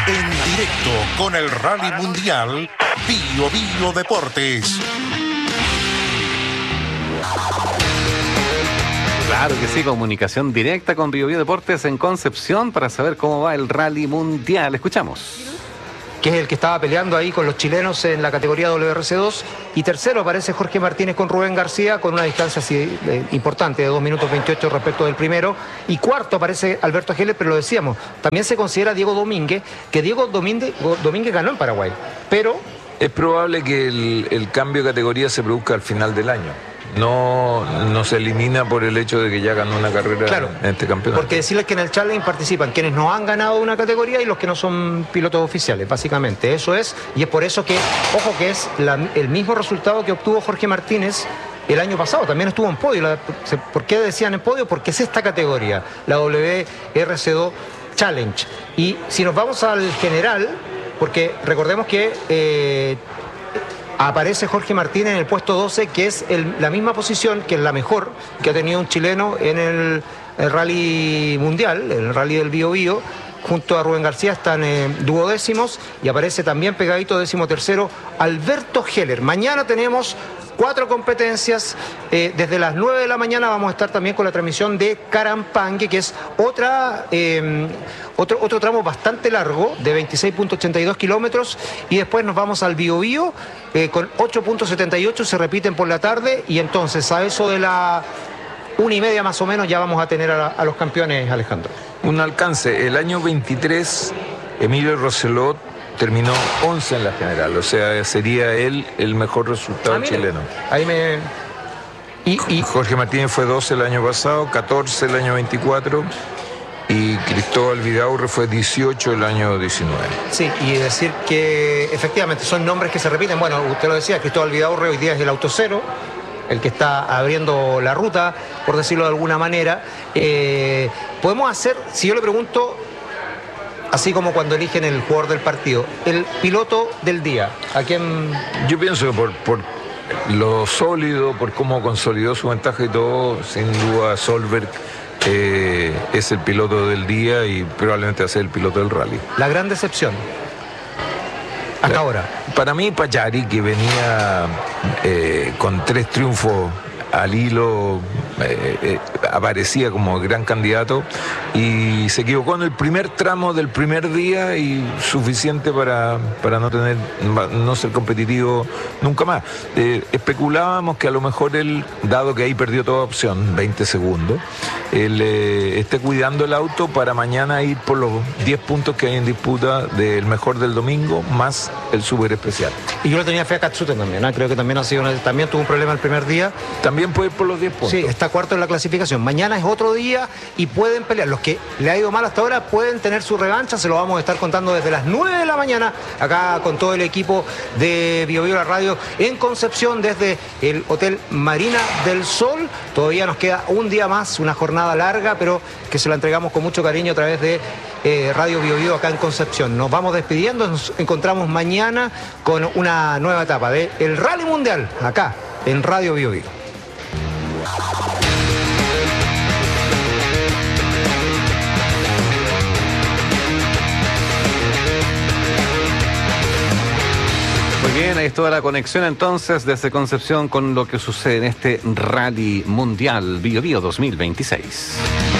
En directo con el Rally Mundial Bio Bio Deportes. Claro que sí, comunicación directa con Bio Bio Deportes en Concepción para saber cómo va el Rally Mundial. Escuchamos. Que es el que estaba peleando ahí con los chilenos en la categoría WRC2. Y tercero aparece Jorge Martínez con Rubén García con una distancia así, importante de 2 minutos 28 respecto del primero. Y cuarto aparece Alberto Heller, pero lo decíamos, también se considera Diego Domínguez, que Diego Domínguez ganó en Paraguay, pero... Es probable que el cambio de categoría se produzca al final del año. No se elimina por el hecho de que ya ganó una carrera, claro, en este campeonato. Porque decirles que en el Challenge participan quienes no han ganado una categoría y los que no son pilotos oficiales, básicamente. Eso es, y es por eso que, ojo, que es el mismo resultado que obtuvo Jorge Martínez el año pasado. También estuvo en podio. ¿Por qué decían en podio? Porque es esta categoría, la WRC2 Challenge. Y si nos vamos al general, porque recordemos que... aparece Jorge Martínez en el puesto 12, que es la misma posición, que es la mejor que ha tenido un chileno en el Rally Mundial, el Rally del Bio Bio. Junto a Rubén García están duodécimos y aparece también pegadito 13º Alberto Heller. Mañana tenemos 4 competencias. Desde las 9 de la mañana vamos a estar también con la transmisión de Carampangue, que es otro tramo bastante largo, de 26.82 kilómetros. Y después nos vamos al Bio Bio, con 8.78, se repiten por la tarde. Y entonces a eso de la 1:30 más o menos ya vamos a tener a los campeones, Alejandro. Un alcance. El año 23, Emilio Roselot terminó 11 en la general, o sea, sería él el mejor resultado chileno. Ahí me... Y Jorge Martínez fue 12 el año pasado, 14 el año 24, y Cristóbal Vidaurre fue 18 el año 19. Sí, y decir que efectivamente son nombres que se repiten. Bueno, usted lo decía, Cristóbal Vidaurre hoy día es el auto cero, el que está abriendo la ruta, por decirlo de alguna manera. Podemos hacer, si yo le pregunto, así como cuando eligen el jugador del partido, el piloto del día, ¿a quién? Yo pienso que por lo sólido, por cómo consolidó su ventaja y todo, sin duda Solberg es el piloto del día y probablemente va a ser el piloto del rally. La gran decepción hasta ahora. Para mí, Pagliari, que venía con 3 triunfos al hilo, aparecía como gran candidato y se equivocó en el primer tramo del primer día y suficiente para no ser competitivo nunca más. Especulábamos que a lo mejor él, dado que ahí perdió toda opción, 20 segundos, él esté cuidando el auto para mañana ir por los 10 puntos que hay en disputa del mejor del domingo más el super especial. Y yo le tenía fe a Katsuten también, creo que también también tuvo un problema el primer día. También puede ir por los 10 puntos. Sí, está cuarto en la clasificación. Mañana es otro día y pueden pelear. Los que le ha ido mal hasta ahora pueden tener su revancha. Se lo vamos a estar contando desde las 9 de la mañana acá con todo el equipo de Bio Bio la Radio en Concepción desde el Hotel Marina del Sol. Todavía nos queda un día más, una jornada larga, pero que se la entregamos con mucho cariño a través de Radio Bio Bio acá en Concepción. Nos vamos despidiendo. Nos encontramos mañana con una nueva etapa del Rally Mundial acá en Radio Bio Bio. Muy bien, ahí es toda la conexión entonces desde Concepción con lo que sucede en este Rally Mundial Bio Bio 2026.